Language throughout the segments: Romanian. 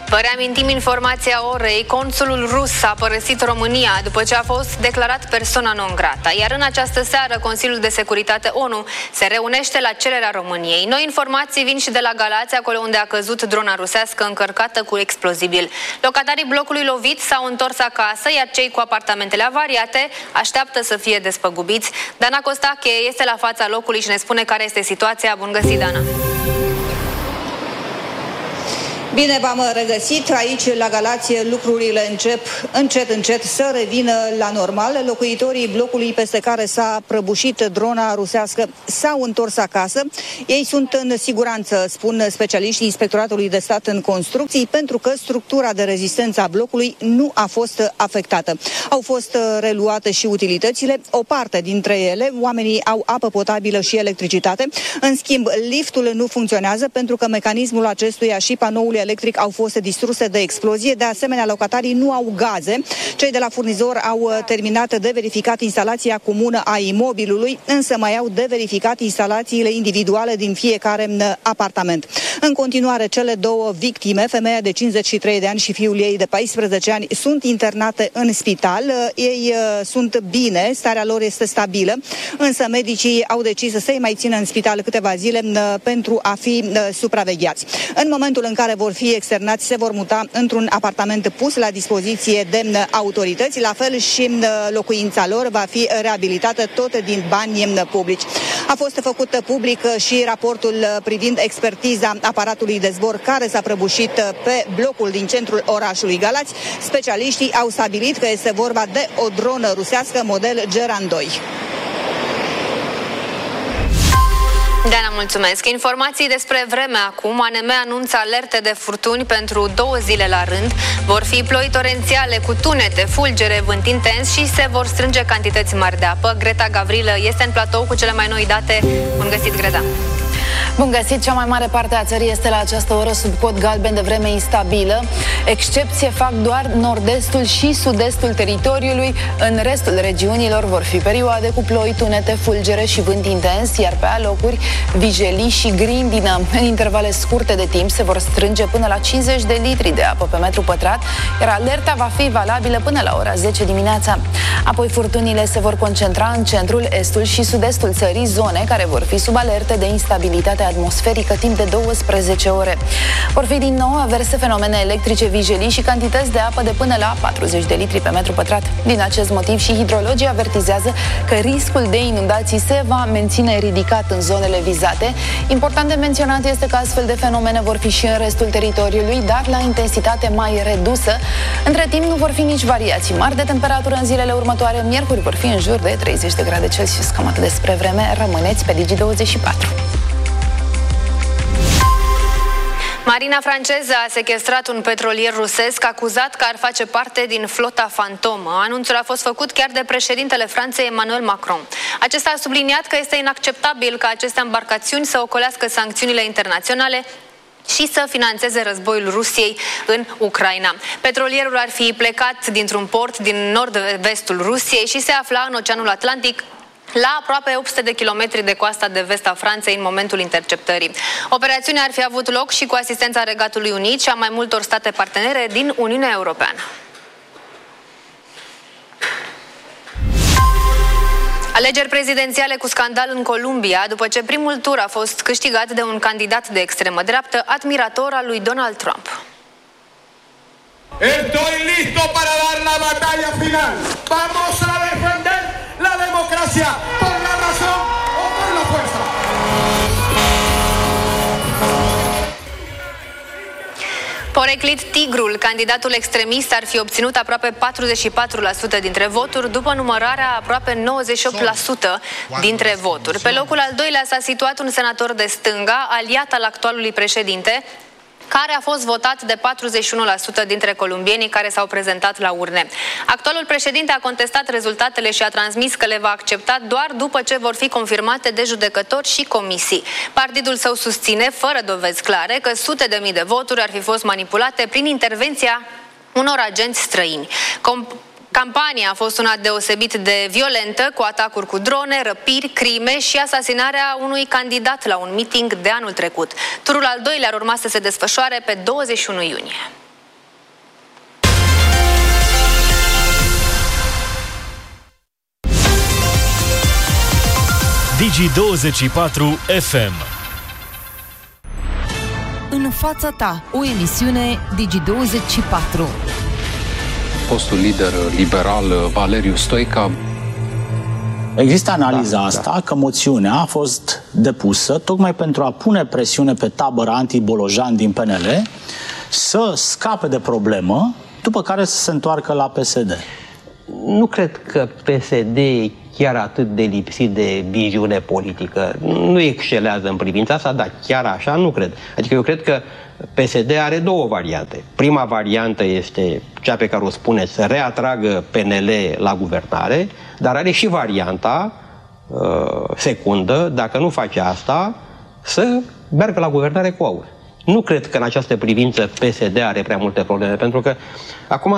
Vă reamintim informația orei. Consulul rus a părăsit România după ce a fost declarat persona non grata. Iar în această seară, Consiliul de Securitate ONU se reunește la cererea României. Noi informații vin și de la Galați, acolo unde a căzut drona rusească încărcată cu explozibil. Locatarii blocului lovit s-au întors acasă, iar cei cu apartamentele avariate așteaptă să fie despăgubiți. Dana Costache este la fața locului și ne spune care este situația. Bun găsit, Dana! Bine v-am regăsit. Aici, la Galați, lucrurile încep încet să revină la normal. Locuitorii blocului peste care s-a prăbușit drona rusească s-au întors acasă. Ei sunt în siguranță, spun specialiștii Inspectoratului de Stat în Construcții, pentru că structura de rezistență a blocului nu a fost afectată. Au fost reluate și utilitățile, o parte dintre ele, oamenii au apă potabilă și electricitate. În schimb, liftul nu funcționează pentru că mecanismul acestuia și panoul electric au fost distruse de explozie. De asemenea, locatarii nu au gaze. Cei de la furnizor au terminat de verificat instalația comună a imobilului, însă mai au de verificat instalațiile individuale din fiecare apartament. În continuare, cele două victime, femeia de 53 de ani și fiul ei de 14 ani, sunt internate în spital. Ei sunt bine, starea lor este stabilă, însă medicii au decis să-i mai țină în spital câteva zile pentru a fi supravegheați. În momentul în care vor fi externați, se vor muta într-un apartament pus la dispoziție de autorități. La fel și locuința lor va fi reabilitată tot din bani publici. A fost făcut public și raportul privind expertiza aparatului de zbor care s-a prăbușit pe blocul din centrul orașului Galați. Specialiștii au stabilit că este vorba de o dronă rusească model Geran 2. Deana, mulțumesc. Informații despre vreme acum. ANM anunță alerte de furtuni pentru 2 zile la rând. Vor fi ploi torențiale cu tunete, fulgere, vânt intens și se vor strânge cantități mari de apă. Greta Gavrilă este în platou cu cele mai noi date. Bun găsit, Greta! Bun găsit! Cea mai mare parte a țării este la această oră sub cod galben de vreme instabilă. Excepție fac doar nord-estul și sud-estul teritoriului. În restul regiunilor vor fi perioade cu ploi, tunete, fulgere și vânt intens, iar pe alocuri vijelii și grindină. În intervale scurte de timp se vor strânge până la 50 de litri de apă pe metru pătrat, iar alerta va fi valabilă până la ora 10 dimineața. Apoi furtunile se vor concentra în centrul, estul și sud-estul țării, zone care vor fi sub alerte de instabilitate atmosferică timp de 12 ore. Vor fi din nou averse fenomene electrice, vijelii și cantități de apă de până la 40 de litri pe metru pătrat. Din acest motiv și hidrologii avertizează că riscul de inundații se va menține ridicat în zonele vizate. Important de menționat este că astfel de fenomene vor fi și în restul teritoriului, dar la intensitate mai redusă. Între timp nu vor fi nici variații mari de temperatură în zilele următoare. Miercuri vor fi în jur de 30 de grade Celsius. Cam atât despre vreme. Rămâneți pe Digi24. Marina franceză a sechestrat un petrolier rusesc acuzat că ar face parte din flota fantomă. Anunțul a fost făcut chiar de președintele Franței, Emmanuel Macron. Acesta a subliniat că este inacceptabil ca aceste embarcațiuni să ocolească sancțiunile internaționale și să financeze războiul Rusiei în Ucraina. Petrolierul ar fi plecat dintr-un port din nord-vestul Rusiei și se afla în Oceanul Atlantic, la aproape 800 de kilometri de coasta de vest a Franței în momentul interceptării. Operațiunea ar fi avut loc și cu asistența Regatului Unit și a mai multor state partenere din Uniunea Europeană. Alegeri prezidențiale cu scandal în Columbia, după ce primul tur a fost câștigat de un candidat de extremă dreaptă, admirator al lui Donald Trump. Estoy listo para dar la batalla final. Vamos a defender la democracia por la razón o por la fuerza. Poreclit Tigrul, candidatul extremist, ar fi obținut aproape 44% dintre voturi, după numărarea aproape 98% dintre voturi. Pe locul al doilea s-a situat un senator de stânga, aliat al actualului președinte, care a fost votat de 41% dintre columbienii care s-au prezentat la urne. Actualul președinte a contestat rezultatele și a transmis că le va accepta doar după ce vor fi confirmate de judecători și comisii. Partidul său susține, fără dovezi clare, că sute de mii de voturi ar fi fost manipulate prin intervenția unor agenți străini. Campania a fost una deosebit de violentă, cu atacuri cu drone, răpiri, crime și asasinarea unui candidat la un meeting de anul trecut. Turul al doilea ar urma să se desfășoare pe 21 iunie. Digi24 FM. În fața ta, o emisiune Digi24. Fostul lider liberal Valeriu Stoica. Există analiza asta că moțiunea a fost depusă tocmai pentru a pune presiune pe tabăra anti-Bolojan din PNL să scape de problemă, după care să se întoarcă la PSD. Nu cred că PSD e chiar atât de lipsit de viziune politică. Nu excelează în privința asta, dar chiar așa nu cred. Adică eu cred că PSD are două variante. Prima variantă este cea pe care o spuneți, să reatragă PNL la guvernare, dar are și varianta secundă, dacă nu face asta, să meargă la guvernare cu AUR. Nu cred că în această privință PSD are prea multe probleme, pentru că acum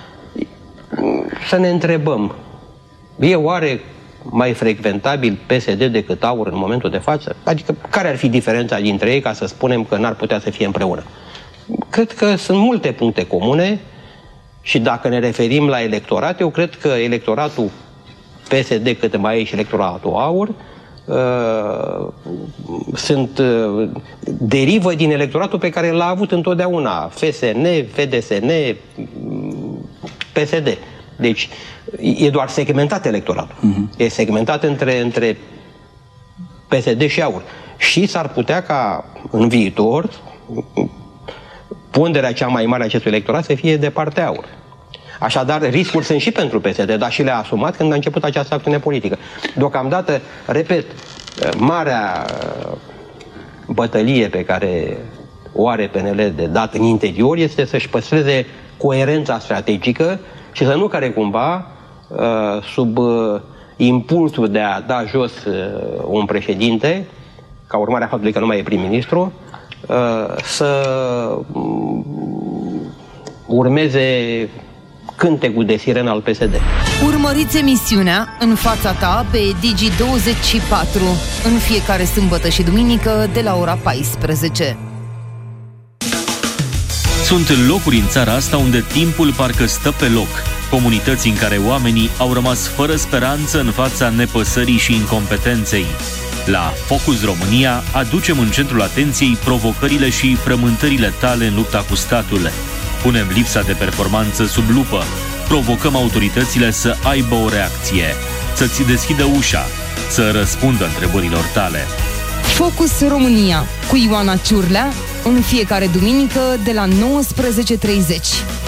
să ne întrebăm, e oare mai frecventabil PSD decât AUR în momentul de față? Adică care ar fi diferența dintre ei ca să spunem că n-ar putea să fie împreună? Cred că sunt multe puncte comune și dacă ne referim la electorat, eu cred că electoratul PSD cât mai e și electoratul AUR derivă din electoratul pe care l-a avut întotdeauna FSN, FDSN, PSD. Deci e doar segmentat electoratul. E segmentat între PSD și AUR. Și s-ar putea ca în viitor ponderea cea mai mare a acestui electorat să fie de partea AUR. Așadar, riscuri sunt și pentru PSD, dar și le-a asumat când a început această acțiune politică. Deocamdată, repet, marea bătălie pe care o are PNL de dat în interior este să-și păstreze coerența strategică și să nu care cumva sub impulsul de a da jos un președinte, ca urmare a faptului că nu mai e prim-ministru, să urmeze cântecul de sirenă al PSD. Urmăriți emisiunea În fața ta pe Digi24 în fiecare sâmbătă și duminică de la ora 14. Sunt locuri în țara asta unde timpul parcă stă pe loc. Comunități în care oamenii au rămas fără speranță în fața nepăsării și incompetenței. La Focus România aducem în centrul atenției provocările și frământările tale în lupta cu statul. Punem lipsa de performanță sub lupă. Provocăm autoritățile să aibă o reacție, să-ți deschidă ușa, să răspundă întrebărilor tale. Focus România cu Ioana Ciurlea în fiecare duminică de la 19:30.